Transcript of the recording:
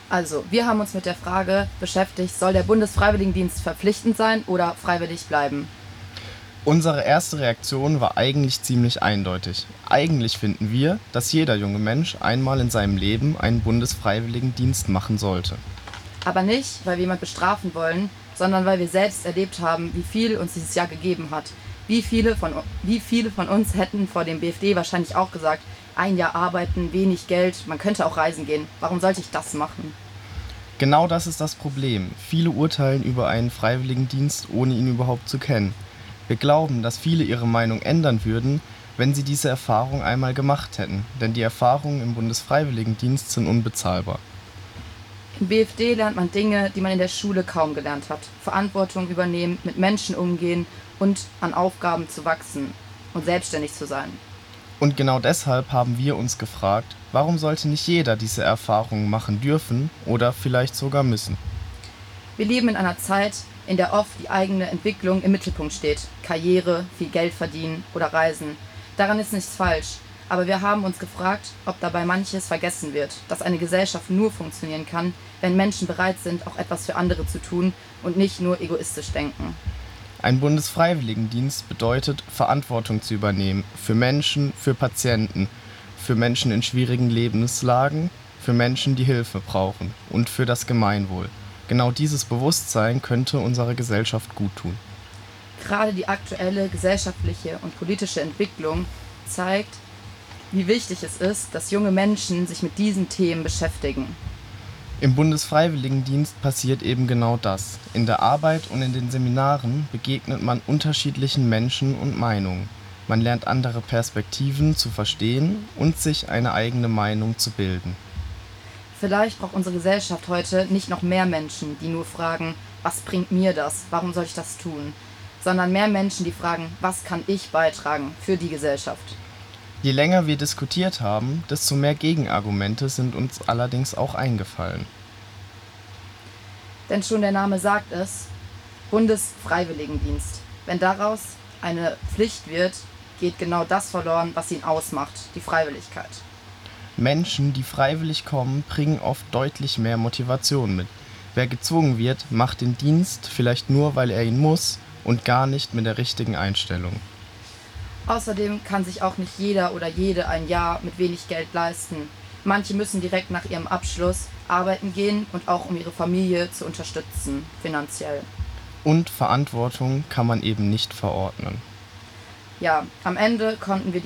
Also, wir haben uns mit der Frage beschäftigt, soll der Bundesfreiwilligendienst verpflichtend sein oder freiwillig bleiben? Unsere erste Reaktion war eigentlich ziemlich eindeutig. Eigentlich finden wir, dass jeder junge Mensch einmal in seinem Leben einen Bundesfreiwilligendienst machen sollte. Aber nicht, weil wir jemand bestrafen wollen, sondern weil wir selbst erlebt haben, wie viel uns dieses Jahr gegeben hat. Wie viele von uns hätten vor dem BFD wahrscheinlich auch gesagt, ein Jahr arbeiten, wenig Geld, man könnte auch reisen gehen. Warum sollte ich das machen? Genau das ist das Problem. Viele urteilen über einen Freiwilligendienst, ohne ihn überhaupt zu kennen. Wir glauben, dass viele ihre Meinung ändern würden, wenn sie diese Erfahrung einmal gemacht hätten, denn die Erfahrungen im Bundesfreiwilligendienst sind unbezahlbar. Im BFD lernt man Dinge, die man in der Schule kaum gelernt hat. Verantwortung übernehmen, mit Menschen umgehen und an Aufgaben zu wachsen und selbstständig zu sein. Und genau deshalb haben wir uns gefragt, warum sollte nicht jeder diese Erfahrungen machen dürfen oder vielleicht sogar müssen? Wir leben in einer Zeit, in der oft die eigene Entwicklung im Mittelpunkt steht. Karriere, viel Geld verdienen oder reisen. Daran ist nichts falsch. Aber wir haben uns gefragt, ob dabei manches vergessen wird, dass eine Gesellschaft nur funktionieren kann, wenn Menschen bereit sind, auch etwas für andere zu tun und nicht nur egoistisch denken. Ein Bundesfreiwilligendienst bedeutet, Verantwortung zu übernehmen für Menschen, für Patienten, für Menschen in schwierigen Lebenslagen, für Menschen, die Hilfe brauchen und für das Gemeinwohl. Genau dieses Bewusstsein könnte unserer Gesellschaft guttun. Gerade die aktuelle gesellschaftliche und politische Entwicklung zeigt, wie wichtig es ist, dass junge Menschen sich mit diesen Themen beschäftigen. Im Bundesfreiwilligendienst passiert eben genau das. In der Arbeit und in den Seminaren begegnet man unterschiedlichen Menschen und Meinungen. Man lernt andere Perspektiven zu verstehen und sich eine eigene Meinung zu bilden. Vielleicht braucht unsere Gesellschaft heute nicht noch mehr Menschen, die nur fragen, was bringt mir das, warum soll ich das tun, sondern mehr Menschen, die fragen, was kann ich beitragen für die Gesellschaft. Je länger wir diskutiert haben, desto mehr Gegenargumente sind uns allerdings auch eingefallen. Denn schon der Name sagt es, Bundesfreiwilligendienst. Wenn daraus eine Pflicht wird, geht genau das verloren, was ihn ausmacht, die Freiwilligkeit. Menschen, die freiwillig kommen, bringen oft deutlich mehr Motivation mit. Wer gezwungen wird, macht den Dienst vielleicht nur, weil er ihn muss und gar nicht mit der richtigen Einstellung. Außerdem kann sich auch nicht jeder oder jede ein Jahr mit wenig Geld leisten. Manche müssen direkt nach ihrem Abschluss arbeiten gehen und auch um ihre Familie zu unterstützen, finanziell. Und Verantwortung kann man eben nicht verordnen. Ja, am Ende konnten wir die